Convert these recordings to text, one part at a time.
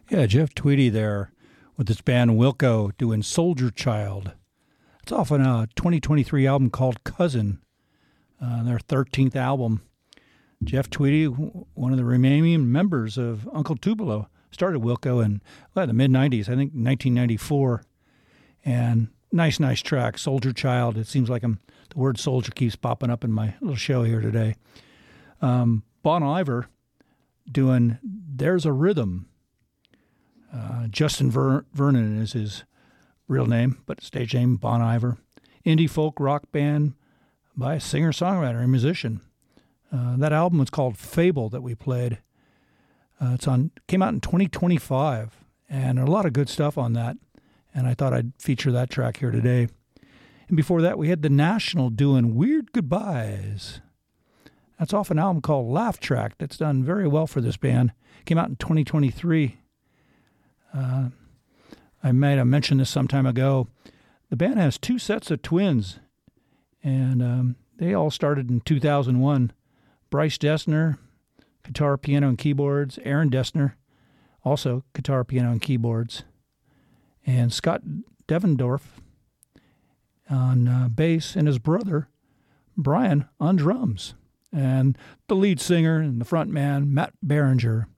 Yeah, Jeff Tweedy there with his band Wilco doing Soldier Child. It's off on a 2023 album called Cousin, their 13th album. Jeff Tweedy, one of the remaining members of Uncle Tupelo, started Wilco in the mid-90s, I think 1994. And nice track, Soldier Child. It seems like the word soldier keeps popping up in my little show here today. Bon Iver doing There's a Rhythm. Justin Vernon is his real name, but stage name Bon Iver. Indie folk rock band by a singer-songwriter and musician. That album was called Fable that we played. Came out in 2025, and a lot of good stuff on that. And I thought I'd feature that track here today. And before that, we had The National doing Weird Goodbyes. That's off an album called Laugh Track that's done very well for this band. Came out in 2023. I might have mentioned this some time ago. The band has two sets of twins, and they all started in 2001. Bryce Dessner, guitar, piano, and keyboards. Aaron Dessner, also guitar, piano, and keyboards. And Scott Devendorf on bass, and his brother, Brian, on drums. And the lead singer and the front man, Matt Berenger.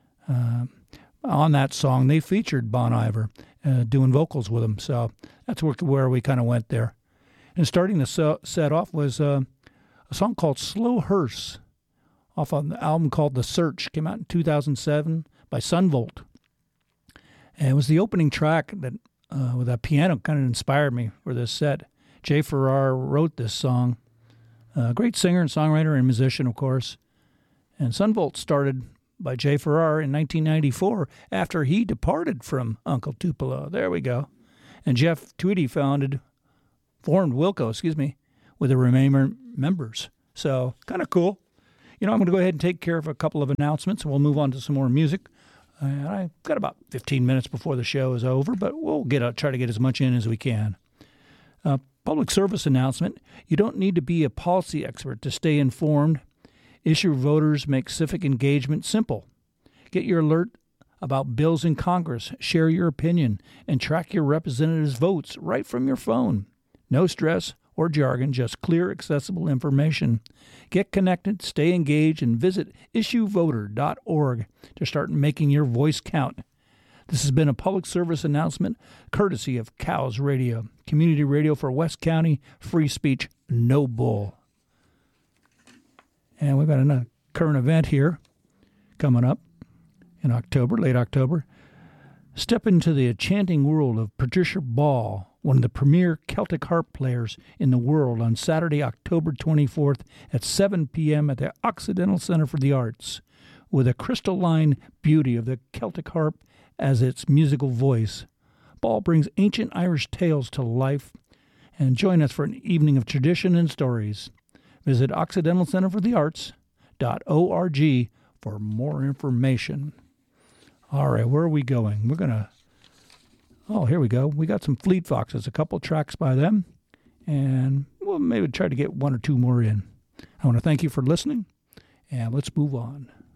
On that song, they featured Bon Iver doing vocals with him. So that's where we kind of went there. And starting the set off was a song called Slow Hearse off of the album called The Search. Came out in 2007 by Sunvolt. And it was the opening track that with that piano kind of inspired me for this set. Jay Farrar wrote this song. Great singer and songwriter and musician, of course. And Sunvolt started by Jay Farrar in 1994 after he departed from Uncle Tupelo. There we go. And Jeff Tweedy formed Wilco, with the remaining members. So kind of cool. I'm going to go ahead and take care of a couple of announcements, and we'll move on to some more music. I've got about 15 minutes before the show is over, but we'll try to get as much in as we can. Public service announcement. You don't need to be a policy expert to stay informed. Issue Voters make civic engagement simple. Get your alert about bills in Congress, share your opinion, and track your representatives' votes right from your phone. No stress or jargon, just clear, accessible information. Get connected, stay engaged, and visit issuevoter.org to start making your voice count. This has been a public service announcement courtesy of Cows Radio, community radio for West County, free speech, no bull. And we've got another current event here coming up in October, late October. Step into the enchanting world of Patricia Ball, one of the premier Celtic harp players in the world, on Saturday, October 24th at 7 p.m. at the Occidental Center for the Arts, with a crystalline beauty of the Celtic harp as its musical voice. Ball brings ancient Irish tales to life, and join us for an evening of tradition and stories. Visit occidentalcenterforthearts.org for more information. All right, where are we going? Here we go. We got some Fleet Foxes, a couple tracks by them, and we'll maybe try to get one or two more in. I want to thank you for listening, and let's move on.